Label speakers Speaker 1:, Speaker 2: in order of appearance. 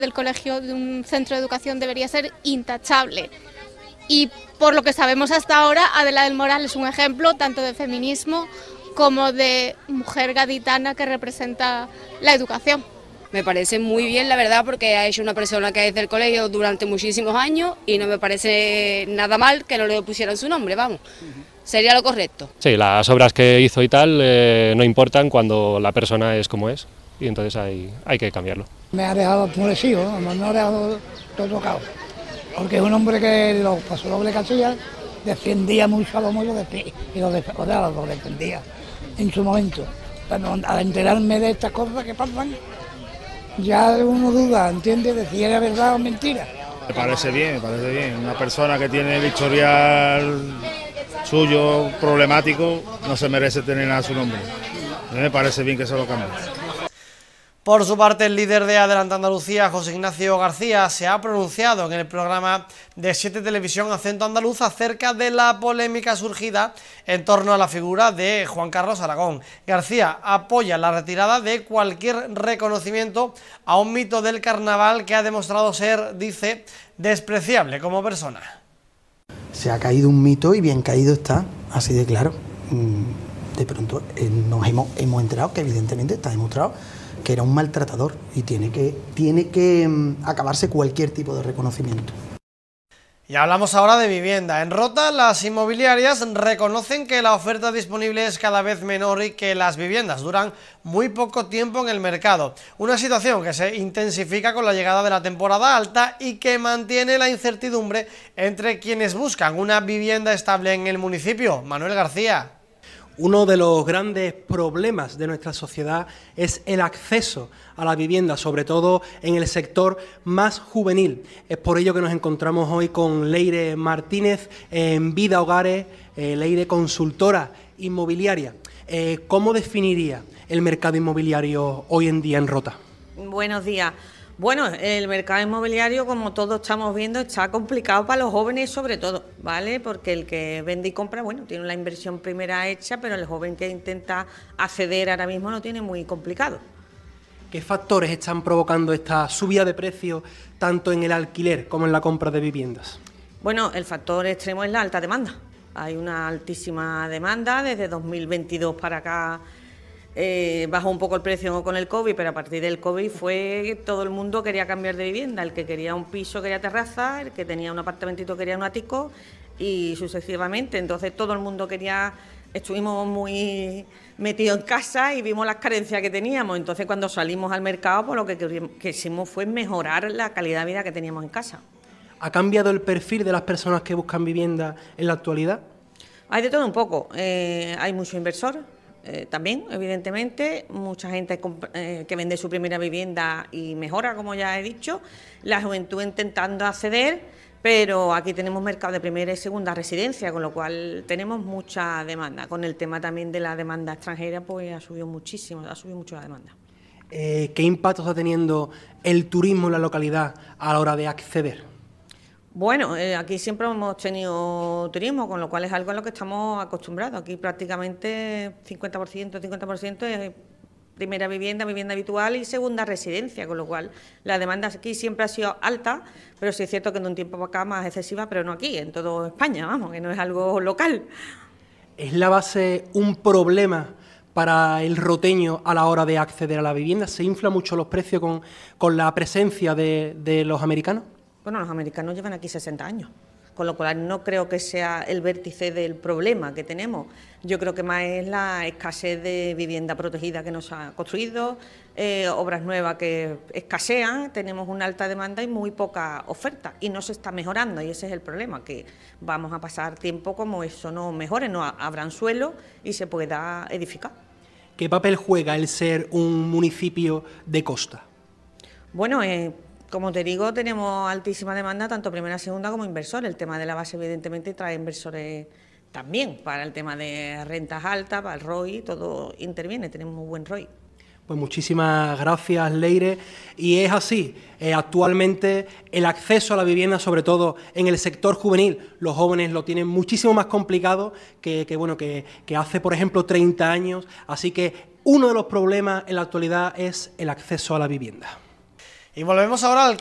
Speaker 1: del colegio, de un centro de educación, debería ser intachable. Y por lo que sabemos hasta ahora, Adela del Moral es un ejemplo tanto de feminismo como de mujer gaditana que representa la educación.
Speaker 2: Me parece muy bien, la verdad, porque ha hecho una persona que es del colegio durante muchísimos años y no me parece nada mal que no le pusieran su nombre, vamos. Sería lo correcto.
Speaker 3: Sí, las obras que hizo y tal no importan cuando la persona es como es y entonces hay que cambiarlo.
Speaker 4: Me ha dejado enfurecido, ¿no? Me ha dejado todo tocado, porque es un hombre que lo pasó doble casilla, defendía mucho a los muertos y lo defendía en su momento. Pero al enterarme de estas cosas que pasan, ya uno duda, ¿entiendes? De si era verdad o mentira.
Speaker 5: Me parece bien, una persona que tiene el historial suyo problemático no se merece tener nada a su nombre. A mí me parece bien que se lo cambie.
Speaker 6: Por su parte, el líder de Adelante Andalucía, José Ignacio García, se ha pronunciado en el programa de 7 Televisión Acento Andaluz acerca de la polémica surgida en torno a la figura de Juan Carlos Aragón. García apoya la retirada de cualquier reconocimiento a un mito del carnaval que ha demostrado ser, dice, despreciable como persona.
Speaker 7: Se ha caído un mito y bien caído está, así de claro. De pronto nos hemos enterado que evidentemente está demostrado que era un maltratador y tiene que acabarse cualquier tipo de reconocimiento.
Speaker 6: Y hablamos ahora de vivienda. En Rota, las inmobiliarias reconocen que la oferta disponible es cada vez menor y que las viviendas duran muy poco tiempo en el mercado. Una situación que se intensifica con la llegada de la temporada alta y que mantiene la incertidumbre entre quienes buscan una vivienda estable en el municipio. Manuel García.
Speaker 8: Uno de los grandes problemas de nuestra sociedad es el acceso a la vivienda, sobre todo en el sector más juvenil. Es por ello que nos encontramos hoy con Leire Martínez en Vida Hogares, Leire, consultora inmobiliaria. ¿Cómo definiría el mercado inmobiliario hoy en día en Rota?
Speaker 9: Buenos días. Bueno, el mercado inmobiliario, como todos estamos viendo, está complicado para los jóvenes sobre todo, ¿vale? Porque el que vende y compra, bueno, tiene la inversión primera hecha, pero el joven que intenta acceder ahora mismo lo tiene muy complicado.
Speaker 8: ¿Qué factores están provocando esta subida de precios tanto en el alquiler como en la compra de viviendas?
Speaker 9: Bueno, el factor extremo es la alta demanda. Hay una altísima demanda desde 2022 para acá. Bajó un poco el precio con el COVID, pero a partir del COVID todo el mundo quería cambiar de vivienda. El que quería un piso quería terraza, el que tenía un apartamentito quería un ático y sucesivamente. Entonces todo el mundo estuvimos muy metidos en casa y vimos las carencias que teníamos. Entonces cuando salimos al mercado, pues lo que quisimos fue mejorar la calidad de vida que teníamos en casa.
Speaker 8: ¿Ha cambiado el perfil de las personas que buscan vivienda en la actualidad?
Speaker 9: Hay de todo un poco. Hay mucho inversor. También, evidentemente, mucha gente que vende su primera vivienda y mejora, como ya he dicho, la juventud intentando acceder, pero aquí tenemos mercado de primera y segunda residencia, con lo cual tenemos mucha demanda. Con el tema también de la demanda extranjera, pues ha subido mucho la demanda.
Speaker 8: ¿Qué impacto está teniendo el turismo en la localidad a la hora de acceder?
Speaker 9: Bueno, aquí siempre hemos tenido turismo, con lo cual es algo a lo que estamos acostumbrados. Aquí prácticamente 50% es primera vivienda, vivienda habitual y segunda residencia, con lo cual la demanda aquí siempre ha sido alta, pero sí es cierto que en un tiempo para acá más excesiva, pero no aquí, en toda España, vamos, que no es algo local.
Speaker 8: ¿Es la base un problema para el roteño a la hora de acceder a la vivienda? ¿Se inflan mucho los precios con la presencia de los americanos?
Speaker 9: Bueno, los americanos llevan aquí 60 años, con lo cual no creo que sea el vértice del problema que tenemos. Yo creo que más es la escasez de vivienda protegida que nos ha construido, obras nuevas que escasean, tenemos una alta demanda y muy poca oferta, y no se está mejorando, y ese es el problema, que vamos a pasar tiempo como eso no mejore, no habrán suelo y se pueda edificar.
Speaker 8: ¿Qué papel juega el ser un municipio de costa?
Speaker 9: Bueno, como te digo, tenemos altísima demanda, tanto primera, segunda como inversor. El tema de la base, evidentemente, trae inversores también para el tema de rentas altas, para el ROI, todo interviene, tenemos muy buen ROI.
Speaker 8: Pues muchísimas gracias, Leire. Y es así, actualmente el acceso a la vivienda, sobre todo en el sector juvenil, los jóvenes lo tienen muchísimo más complicado que hace, por ejemplo, 30 años. Así que uno de los problemas en la actualidad es el acceso a la vivienda.
Speaker 6: Y volvemos ahora al